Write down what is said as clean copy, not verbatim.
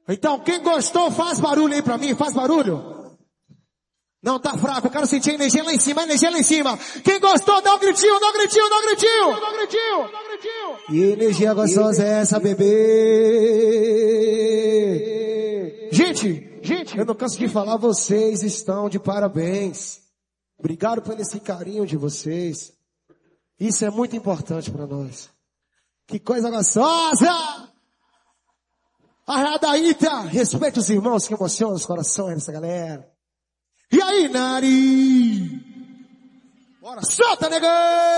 Então, quem gostou, faz barulho aí pra mim, faz barulho. Não, tá fraco, eu quero sentir a energia lá em cima, a energia lá em cima. Quem gostou, dá um gritinho, dá um gritinho, dá um gritinho. Dá um gritinho, dá um gritinho. E energia gostosa é essa, bebê? Gente, eu não canso de falar, vocês estão de parabéns. Obrigado por esse carinho de vocês. Isso é muito importante pra nós. Que coisa gostosa! Arradaíta! Respeita os irmãos que emocionam os corações dessa galera. E aí, Nari? Bora, solta, negão!